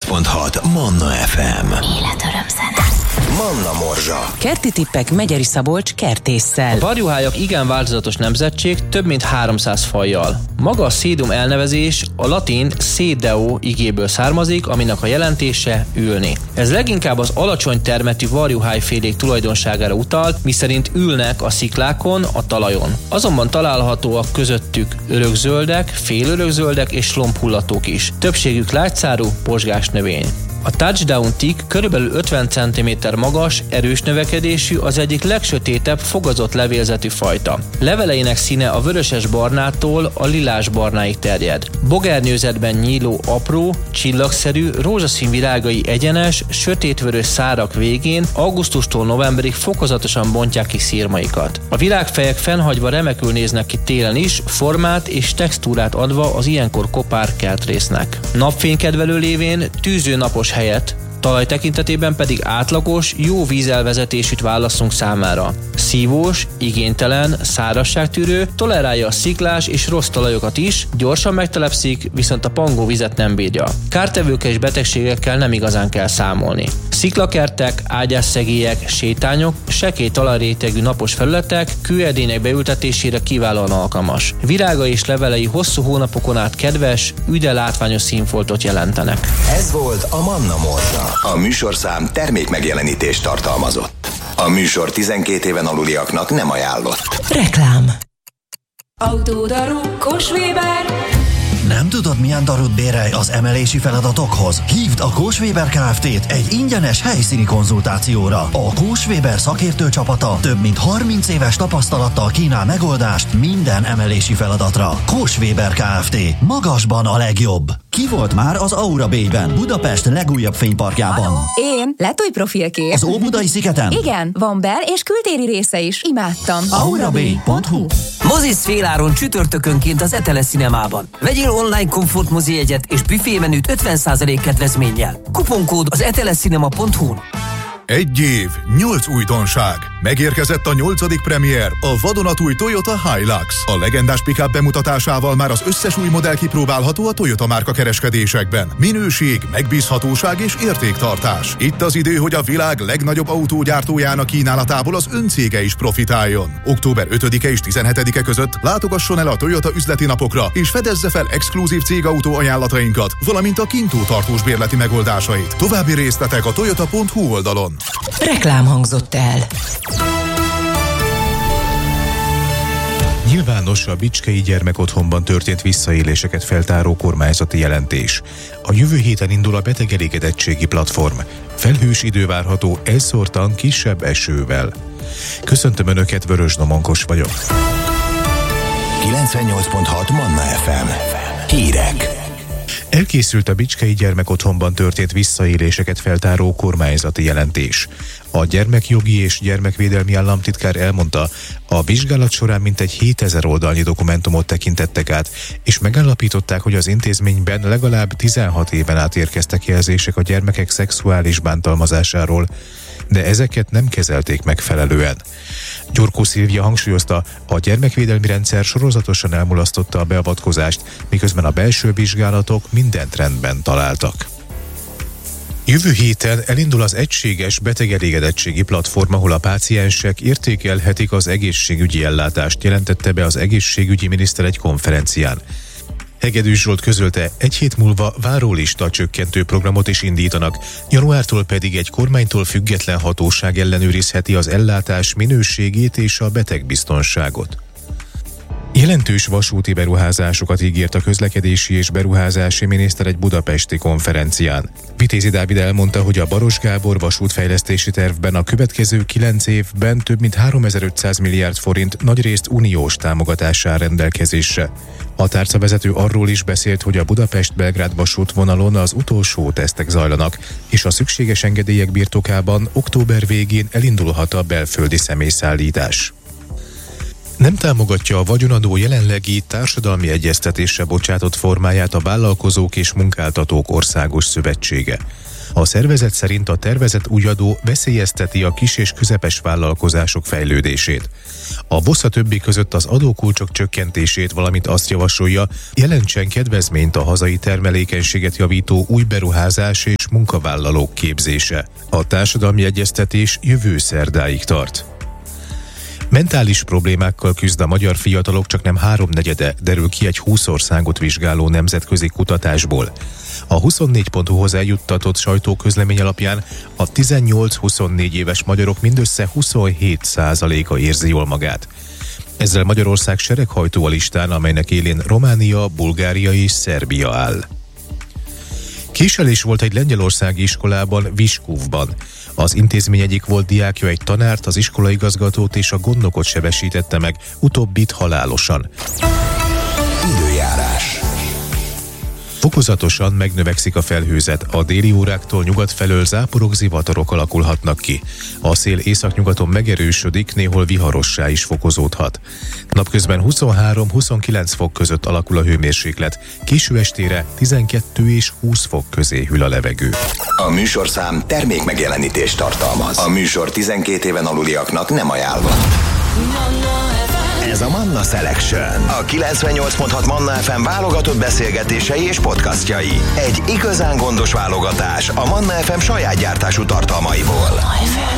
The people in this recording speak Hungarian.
98.6 Manna FM. Életöröm zene. Manna Morzsa. Kerti tippek Megyeri Szabolcs kertésszel. A varjuhályok igen változatos nemzetség, több mint 300 fajjal. Maga a sedum elnevezés a latin sedeo igéből származik, aminek a jelentése ülni. Ez leginkább az alacsony termetű varjuhályfélék tulajdonságára utal, miszerint ülnek a sziklákon, a talajon. Azonban találhatóak közöttük örökzöldek, félörökzöldek és lombhullatók is. Többségük lágyszárú, pozsgás növény. A touchdown tick körülbelül 50 cm magas, erős növekedésű, az egyik legsötétebb fogazott levélzetű fajta. Leveleinek színe a vöröses-barnától a lilás-barnáig terjed. Bogernyőzetben nyíló apró, csillagszerű, rózsaszín virágai egyenes, sötétvörös szárak végén augusztustól novemberig fokozatosan bontják ki szirmaikat. A virágfejek fennhagyva remekül néznek ki télen is, formát és textúrát adva az ilyenkor kopár kertrésznek. Napfénykedvelő lévén tűző napos helyet, talaj tekintetében pedig átlagos, jó vízelvezetésűt választunk számára. Szívós, igénytelen, szárazságtűrő, tolerálja a sziklás és rossz talajokat is, gyorsan megtelepszik, viszont a pangó vizet nem bírja. Kártevőkkel és betegségekkel nem igazán kell számolni. Sziklakertek, ágyásszegélyek, sétányok, sekély talajrétegű napos felületek kőedények beültetésére kiválóan alkalmas. Virága és levelei hosszú hónapokon át kedves, üde látványos színfoltot jelentenek. Ez volt a Manna Morzsa. A műsorszám termékmegjelenítést tartalmazott. A műsor 12 éven aluliaknak nem ajánlott. Reklám. Autódaru Kós-Weber. Nem tudod, milyen darut bérelj az emelési feladatokhoz? Hívd a Kós-Weber Kft-t egy ingyenes helyszíni konzultációra. A Kós-Weber szakértő csapata több mint 30 éves tapasztalattal kínál megoldást minden emelési feladatra. Kós-Weber Kft. Magasban a legjobb. Ki volt már az Aura Bay-ben, Budapest legújabb fényparkjában? Halló, én letúj profilkép. Az Óbudai szigeten? Igen, van bel- és kültéri része is. Imádtam. aurabay.hu. Mozisz féláron csütörtökönként az Etele Cinemában. Vegyél online komfort mozi jegyet és büfémenüt 50% kedvezménnyel. Kuponkód az etelecinema.hu-n. 1 év, 8 újdonság. Megérkezett a 8. premier, a vadonatúj Toyota Hilux. A legendás pick-up bemutatásával már az összes új modell kipróbálható a Toyota márka kereskedésekben. Minőség, megbízhatóság és értéktartás. Itt az idő, hogy a világ legnagyobb autógyártójának kínálatából az öncége is profitáljon. Október 5-e és 17-e között látogasson el a Toyota üzleti napokra, és fedezze fel exkluzív cégautó ajánlatainkat, valamint a kintó tartós bérleti megoldásait. További részletek a toyota.hu oldalon. Reklám hangzott el. Nyilvános a Bicskei Gyermekotthonban történt visszaéléseket feltáró kormányzati jelentés. A jövő héten indul a betegelégedettségi platform. Felhős idő várható, elszórtan kisebb esővel. Köszöntöm Önöket, Vörös Domonkos vagyok. 98.6 Manna FM. Hírek. Elkészült a Bicskei Gyermekotthonban történt visszaéléseket feltáró kormányzati jelentés. A gyermekjogi és gyermekvédelmi államtitkár elmondta, a vizsgálat során mintegy 7000 oldalnyi dokumentumot tekintettek át, és megállapították, hogy az intézményben legalább 16 éven át érkeztek jelzések a gyermekek szexuális bántalmazásáról, de ezeket nem kezelték megfelelően. Gyurkó Szilvia hangsúlyozta, a gyermekvédelmi rendszer sorozatosan elmulasztotta a beavatkozást, miközben a belső vizsgálatok mindent rendben találtak. Jövő héten elindul az egységes betegelégedettségi platform, ahol a páciensek értékelhetik az egészségügyi ellátást, jelentette be az egészségügyi miniszter egy konferencián. Hegedűs Zsolt közölte, egy hét múlva várólista csökkentő programot is indítanak, januártól pedig egy kormánytól független hatóság ellenőrizheti az ellátás minőségét és a betegbiztonságot. Jelentős vasúti beruházásokat ígért a közlekedési és beruházási miniszter egy budapesti konferencián. Vitézi Dávid elmondta, hogy a Baros Gábor vasútfejlesztési tervben a következő 9 évben több mint 3500 milliárd forint nagyrészt uniós támogatás áll rendelkezésre. A tárcavezető arról is beszélt, hogy a Budapest-Belgrád vasútvonalon az utolsó tesztek zajlanak, és a szükséges engedélyek birtokában október végén elindulhat a belföldi személyszállítás. Nem támogatja a vagyonadó jelenlegi társadalmi egyeztetésre bocsátott formáját a Vállalkozók és Munkáltatók Országos Szövetsége. A szervezet szerint a tervezett új adó veszélyezteti a kis és közepes vállalkozások fejlődését. A BOSZ a többi között az adókulcsok csökkentését, valamint azt javasolja, jelentsen kedvezményt a hazai termelékenységet javító új beruházás és munkavállalók képzése. A társadalmi egyeztetés jövő szerdáig tart. Mentális problémákkal küzd a magyar fiatalok csaknem 3/4, derül ki egy 20 országot vizsgáló nemzetközi kutatásból. A 24.hu-hoz eljuttatott sajtóközlemény alapján a 18-24 éves magyarok mindössze 27%-a érzi jól magát. Ezzel Magyarország sereghajtó a listán, amelynek élén Románia, Bulgária és Szerbia áll. Késelés volt egy lengyelországi iskolában, Viskúvban. Az intézmény egyik volt diákja egy tanárt, az iskolaigazgatót és a gondnokot sebesítette meg, utóbbit halálosan. Időjárás. Fokozatosan megnövekszik a felhőzet, a déli óráktól nyugat felől záporok, zivatarok alakulhatnak ki. A szél északnyugaton megerősödik, néhol viharossá is fokozódhat. Napközben 23-29 fok között alakul a hőmérséklet, késő estére 12 és 20 fok közé hűl a levegő. A műsorszám termék megjelenítést tartalmaz. A műsor 12 éven aluliaknak nem ajánlott. Ez a Manna Selection. A 98.6 Manna FM válogatott beszélgetései és podcastjai. Egy igazán gondos válogatás a Manna FM saját gyártású tartalmaiból.